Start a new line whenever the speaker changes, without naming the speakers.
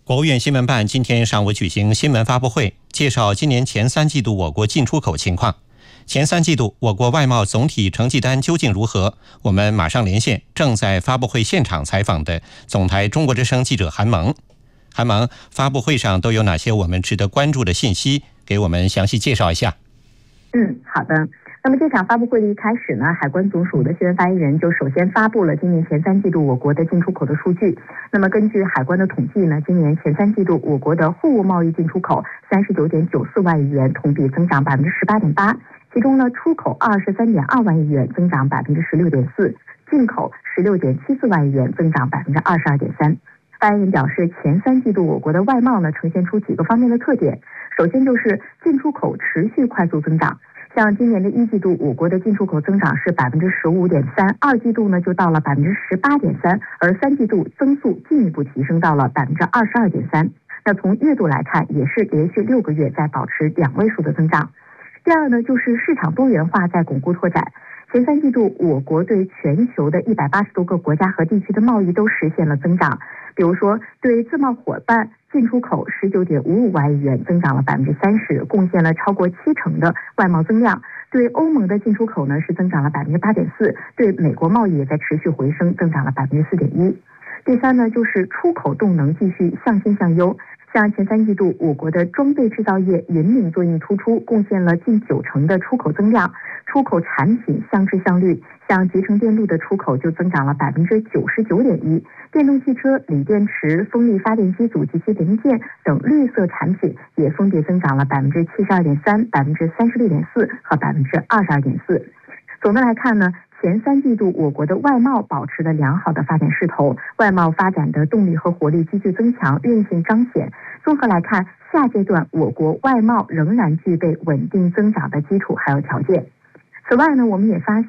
国务院新闻办今天上午举行新闻发布会，介绍今年前3季度我国进出口情况。前3季度我国外贸总体成绩单究竟如何？我们马上连线正在发布会现场采访的总台中国之声记者韩萌。韩萌，发布会上都有哪些我们值得关注的信息？给我们详细介绍一下。
好的。那么这场发布会的一开始呢，海关总署的新闻发言人就首先发布了今年前3季度我国的进出口的数据。那么根据海关的统计呢，今年前3季度我国的货物贸易进出口39.94万亿元，同比增长18.8%，其中呢出口23.2万亿元，增长16.4%，进口16.74万亿元，增长22.3%。发言人表示，前3季度我国的外贸呢呈现出几个方面的特点。首先就是进出口持续快速增长，像今年的1季度我国的进出口增长是15.3%，2季度呢就到了18.3%，而3季度增速进一步提升到了22.3%。那从月度来看，也是连续6个月在保持2位数的增长。第二呢，就是市场多元化在巩固拓展。前3季度我国对全球的180多个国家和地区的贸易都实现了增长，比如说对自贸伙伴进出口19.55万亿元，增长了30%，贡献了超过70%的外贸增量。对欧盟的进出口呢是增长了8.4%，对美国贸易也在持续回升，增长了4.1%。第三呢，就是出口动能继续向新向优。像前3季度我国的装备制造业引领作用突出，贡献了近90%的出口增量，出口产品向质向率，像集成电路的出口就增长了99.1%，电动汽车、锂电池、风力发电机组及其零件等绿色产品也分别增长了72.3%、36.4%和22.4%。总的来看呢，前3季度我国的外贸保持了良好的发展势头，外贸发展的动力和活力继续增强，韧性彰显。综合来看，下阶段我国外贸仍然具备稳定增长的基础还有条件。此外呢，我们也发现